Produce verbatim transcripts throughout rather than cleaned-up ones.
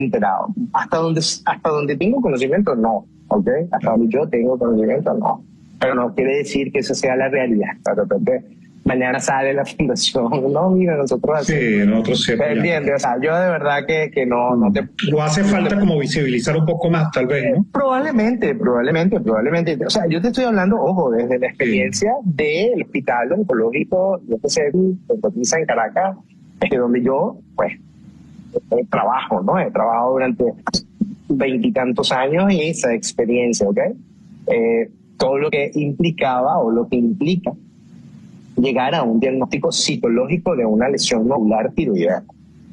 enterado. Hasta donde, hasta donde tengo conocimiento, no. ¿Ok? Hasta donde yo tengo conocimiento, no. Pero no quiere decir que eso sea la realidad. De repente, mañana sale la fundación, no, mira, nosotros así. Sí, nosotros sí. ¿Entiendes? O sea, yo de verdad que, que no, no te... O hace falta como visibilizar un poco más, tal vez, ¿no? Probablemente, probablemente, probablemente. O sea, yo te estoy hablando, ojo, desde la experiencia sí. del hospital oncológico, yo que sé, en Caracas, este, donde yo, pues, eh, trabajo, ¿no? He trabajado durante veintitantos años y esa experiencia, ¿ok? Eh, todo lo que implicaba o lo que implica llegar a un diagnóstico psicológico de una lesión nodular tiroidea.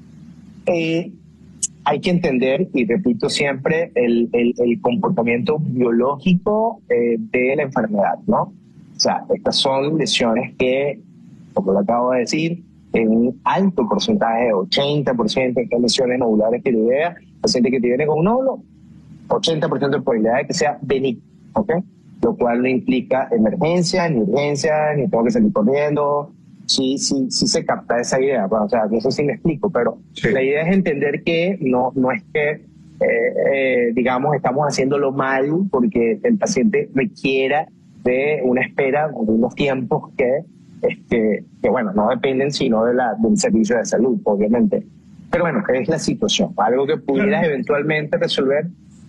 Eh, hay que entender, y repito siempre, el, el, el comportamiento biológico eh, de la enfermedad, ¿no? O sea, estas son lesiones que, como lo acabo de decir, en un alto porcentaje, ochenta por ciento de lesiones nodulares tiroideas, paciente que tiene con un nódulo, ochenta por ciento de probabilidad de que sea benigno, ¿ok? Lo cual no implica emergencia, ni urgencia, ni tengo que salir corriendo. Sí, sí, sí se capta esa idea, bueno, o sea, eso sí me explico, pero sí. La idea es entender que no, no es que, eh, eh, digamos, estamos haciéndolo mal porque el paciente requiera de una espera, de unos tiempos que, este, que bueno, no dependen sino de la, del servicio de salud, obviamente. Pero bueno, es la situación, algo que pudieras claro. eventualmente resolver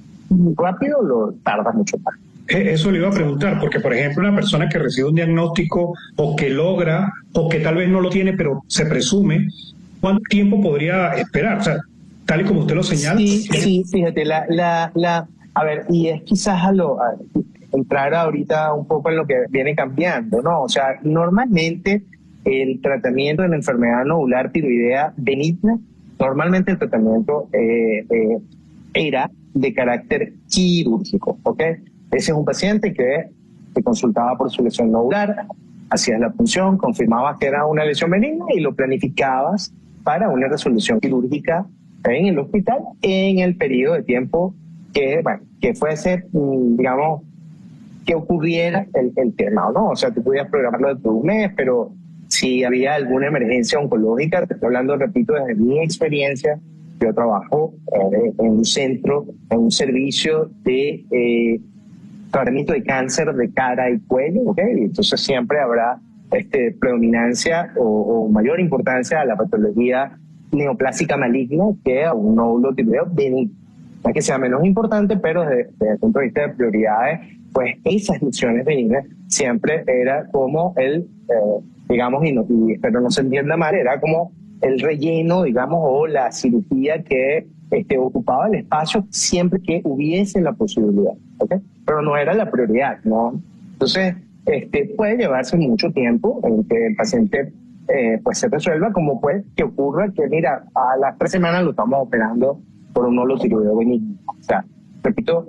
rápido, lo tarda mucho más. Eso le iba a preguntar, porque por ejemplo una persona que recibe un diagnóstico o que logra, o que tal vez no lo tiene, pero se presume, ¿cuánto tiempo podría esperar? O sea, tal y como usted lo señala. Sí, sí, fíjate, la, la, la, a ver, y es quizás a lo, a entrar ahorita un poco en lo que viene cambiando, ¿no? O sea, normalmente el tratamiento de la enfermedad nodular tiroidea benigna, normalmente el tratamiento eh, eh, era de carácter quirúrgico, ¿ok? Ese es un paciente que te consultaba por su lesión nodular, hacías la punción, confirmabas que era una lesión benigna y lo planificabas para una resolución quirúrgica en el hospital en el periodo de tiempo que, bueno, que fuese, digamos, que ocurriera el, el tema, ¿no? O sea, tú podías programarlo dentro de un mes, pero si había alguna emergencia oncológica, te estoy hablando, repito, desde mi experiencia, yo trabajo eh, en un centro, en un servicio de eh, tratamiento de cáncer de cara y cuello, ¿ok? Entonces siempre habrá este, predominancia o, o mayor importancia a la patología neoplásica maligna que a un nódulo tiroideo benigno. No es que sea menos importante, pero desde, desde el punto de vista de prioridades, pues esas lesiones benignas siempre era como el, eh, digamos, y, no, y espero no se entienda mal, era como el relleno, digamos, o la cirugía que este, ocupaba el espacio siempre que hubiese la posibilidad, ¿ok? Pero no era la prioridad, ¿no? Entonces, este, puede llevarse mucho tiempo en que el paciente eh, pues se resuelva, como puede que ocurra que, mira, a las tres semanas lo estamos operando por un nódulo tiroideo benigno. O sea, repito,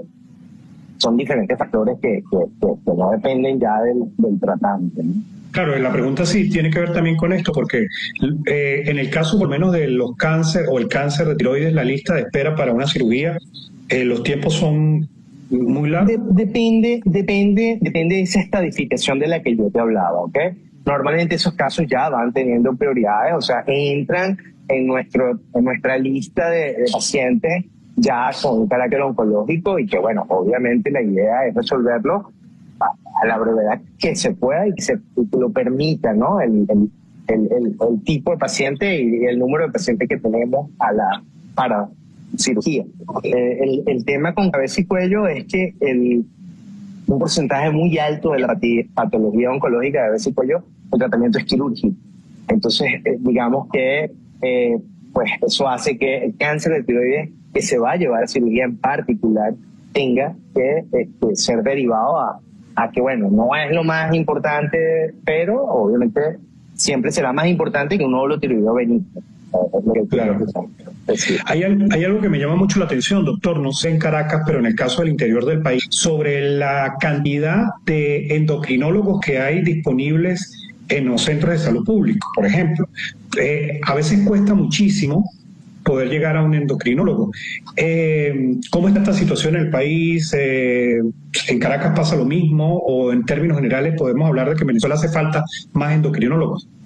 son diferentes factores que, que, que, que no dependen ya del, del tratante, ¿no? Claro, la pregunta sí tiene que ver también con esto, porque eh, en el caso por lo menos de los cánceres o el cáncer de tiroides, la lista de espera para una cirugía, eh, los tiempos son muy largos. De, depende, depende, depende de esa estadificación de la que yo te hablaba, ¿ok? Normalmente esos casos ya van teniendo prioridades, o sea, entran en nuestro, en nuestra lista de, de pacientes ya con un carácter oncológico y que, bueno, obviamente la idea es resolverlo a la brevedad que se pueda y que se que lo permita, ¿no? El, el, el, el, el tipo de paciente y el número de pacientes que tenemos a la, para cirugía. Eh, el, el tema con cabeza y cuello es que el, un porcentaje muy alto de la patología oncológica de cabeza y cuello, el tratamiento es quirúrgico. Entonces, eh, digamos que eh, pues eso hace que el cáncer de tiroides que se va a llevar a cirugía en particular tenga que este, ser derivado a a que, bueno, no es lo más importante, pero obviamente siempre será más importante que un nódulo tiroideo benigno. Claro. Hay, hay algo que me llama mucho la atención, doctor, no sé en Caracas, pero en el caso del interior del país, sobre la cantidad de endocrinólogos que hay disponibles en los centros de salud públicos, por ejemplo. Eh, a veces cuesta muchísimo poder llegar a un endocrinólogo. Eh, ¿Cómo está esta situación en el país? Eh, ¿En Caracas pasa lo mismo? ¿O en términos generales podemos hablar de que en Venezuela hace falta más endocrinólogos?